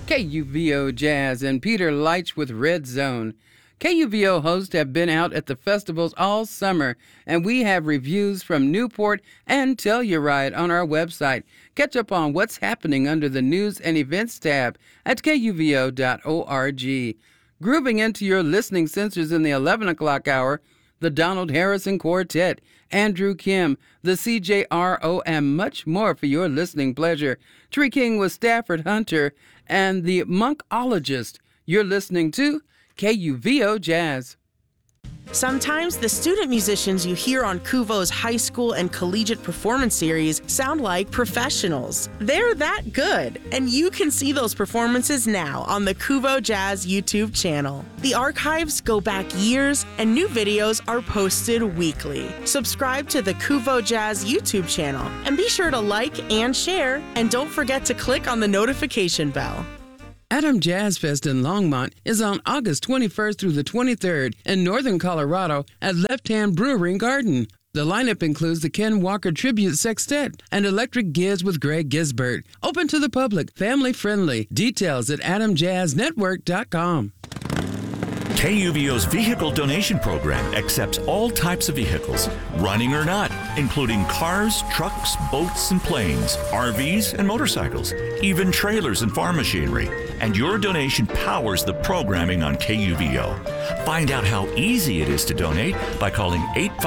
KUVO Jazz and Peter Leitch with Red Zone. KUVO hosts have been out at the festivals all summer, and we have reviews from Newport and Telluride on our website. Catch up on what's happening under the News and Events tab at kuvo.org. Grooving into your listening sensors in the 11 o'clock hour, the Donald Harrison Quartet, Andrew Kim, the CJRO, and much more for your listening pleasure. Tree King with Stafford Hunter and the Monkologist. You're listening to KUVO Jazz. Sometimes the student musicians you hear on KUVO's high school and collegiate performance series sound like professionals. They're that good, and you can see those performances now on the KUVO Jazz YouTube channel. The archives go back years, and new videos are posted weekly. Subscribe to the KUVO Jazz YouTube channel, and be sure to like and share, and don't forget to click on the notification bell. Adam Jazz Fest in Longmont is on August 21st through the 23rd in northern Colorado at Left Hand Brewing Garden. The lineup includes the Ken Walker Tribute Sextet and Electric Giz with Greg Gisbert. Open to the public, family friendly. Details at adamjazznetwork.com. KUVO's vehicle donation program accepts all types of vehicles, running or not, including cars, trucks, boats, and planes, RVs, and motorcycles, even trailers and farm machinery. And your donation powers the programming on KUVO. Find out how easy it is to donate by calling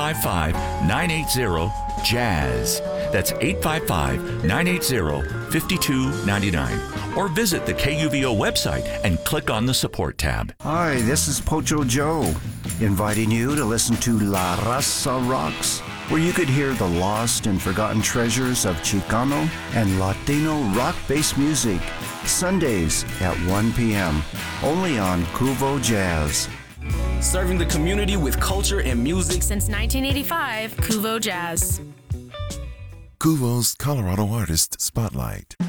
855-980-JAZZ. That's 855-980-5299. Or visit the KUVO website and click on the support tab. Hi, this is Pocho Joe, inviting you to listen to La Raza Rocks, where you could hear the lost and forgotten treasures of Chicano and Latino rock-based music, Sundays at 1 p.m., only on KUVO Jazz. Serving the community with culture and music since 1985, KUVO Jazz. KUVO's Colorado Artist Spotlight.